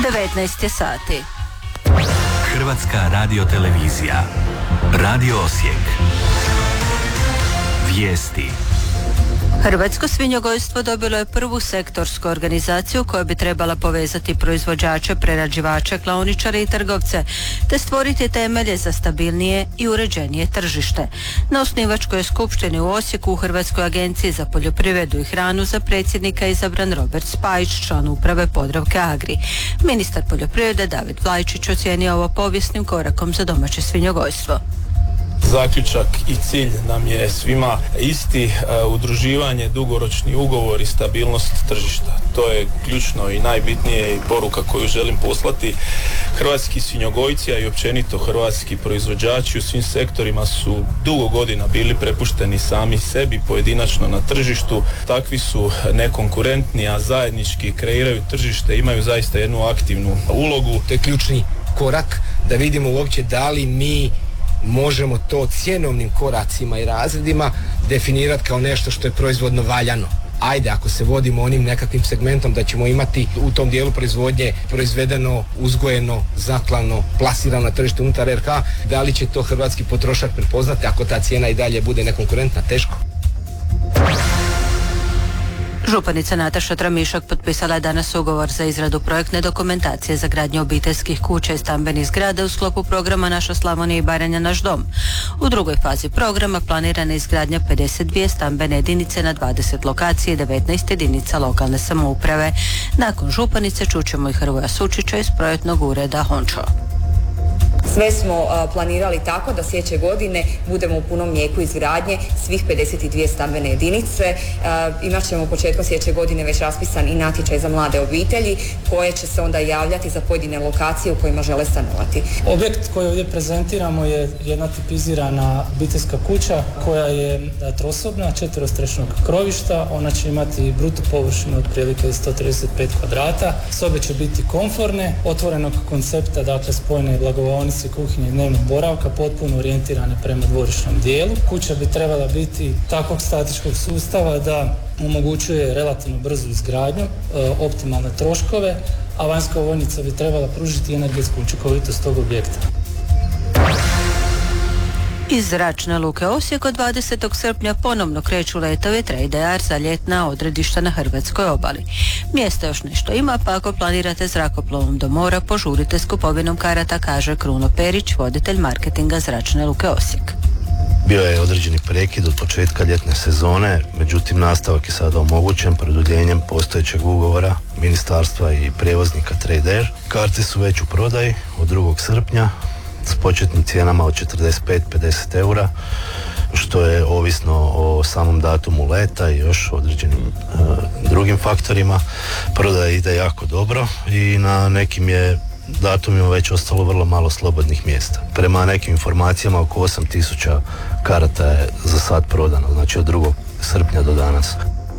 19 je sati. Hrvatska radiotelevizija. Radio Osijek. Vijesti. Hrvatsko svinjogojstvo dobilo je prvu sektorsku organizaciju koja bi trebala povezati proizvođače, prerađivače, klaoničare i trgovce, te stvoriti temelje za stabilnije i uređenije tržište. Na osnivačkoj skupštini u Osijeku u Hrvatskoj agenciji za poljoprivredu i hranu za predsjednika izabran Robert Spajić, član uprave Podravke Agri. Ministar poljoprivrede David Vlajčić ocijenio ovo povijesnim korakom za domaće svinjogojstvo. Zaključak i cilj nam je svima isti, udruživanje, dugoročni ugovor i stabilnost tržišta. To je ključno i najbitnije i poruka koju želim poslati. Hrvatski svinjogojci, a i općenito hrvatski proizvođači u svim sektorima su dugo godina bili prepušteni sami sebi pojedinačno na tržištu. Takvi su nekonkurentni, a zajednički kreiraju tržište, imaju zaista jednu aktivnu ulogu. To je ključni korak da vidimo uopće da li mi možemo to cjenovnim koracima i razredima definirati kao nešto što je proizvodno valjano. Ajde, ako se vodimo onim nekakvim segmentom da ćemo imati u tom dijelu proizvodnje proizvedeno, uzgojeno, zaklano, plasirano na tržište unutar RH, da li će to hrvatski potrošač prepoznati ako ta cijena i dalje bude nekonkurentna? Teško. Županica Nataša Tramišak potpisala je danas ugovor za izradu projektne dokumentacije za gradnju obiteljskih kuća i stambenih zgrada u sklopu programa Naša Slavonija i Baranja naš dom. U drugoj fazi programa planirana je izgradnja 52 stambene jedinice na 20 lokacije i 19 jedinica lokalne samouprave. Nakon županice čućemo i Hrvoja Sučića iz projektnog ureda Hončo. Sve smo planirali tako da sljedeće godine budemo u punom mjeku izgradnje svih 52 stambene jedinice. Imat ćemo početkom sljedeće godine već raspisan i natječaj za mlade obitelji koje će se onda javljati za pojedine lokacije u kojima žele stanovati. Objekt koji ovdje prezentiramo je jedna tipizirana obiteljska kuća koja je trosobna, 4-strešnog krovišta. Ona će imati bruto površinu otprilike 135 kvadrata. Sobe će biti komforne, otvorenog koncepta, dakle spojene blagovaonice, kuhinje i dnevnog boravka, potpuno orijentirane prema dvorišnom dijelu. Kuća bi trebala biti takvog statičkog sustava da omogućuje relativno brzu izgradnju, optimalne troškove, a vanjska ovojnica bi trebala pružiti energetsku učinkovitost tog objekta. Iz zračne luke Osijek od 20. srpnja ponovno kreću letovi Tradear za ljetna odredišta na hrvatskoj obali. Mjesto još nešto ima, pa ako planirate zrakoplovom do mora, požurite s kupovinom karata, kaže Kruno Perić, voditelj marketinga zračne luke Osijek. Bio je određeni prekid od početka ljetne sezone, međutim nastavak je sada omogućen produljenjem postojećeg ugovora ministarstva i prijevoznika Tradear. Karte su već u prodaji od 2. srpnja s početnim cijenama od 45-50 eura, što je ovisno o samom datumu leta i još određenim drugim faktorima. Prodaja ide jako dobro i na nekim je datumima već ostalo vrlo malo slobodnih mjesta. Prema nekim informacijama oko 8000 karata je za sad prodano, znači od 2. srpnja do danas.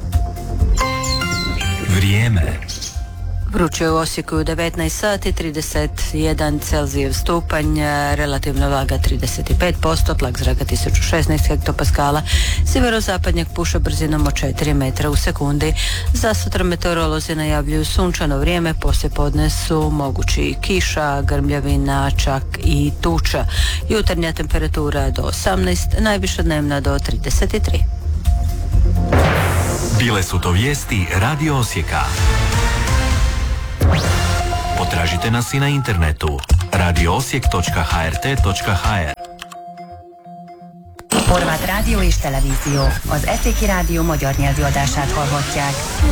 Vrijeme. Vruće u Osijeku u 19 sati, 31 Celzijev stupanj, relativna vlaga 35%, tlak zraka 1016 hektopaskala, sjeverozapadnjak puše brzinom od 4 metra u sekundi. Za sutra meteorolozi najavljuju sunčano vrijeme, poslijepodne su mogući kiša, grmljavina, čak i tuča. Jutarnja temperatura do 18, najviša dnevna do 33. Bile su to vijesti Radio Osijeka. Potražite nas i na internetu radioosijek.hrt.hr. Horvát rádió és televízió. Az Eszéki Rádió magyar nyelvű adását hallhatják.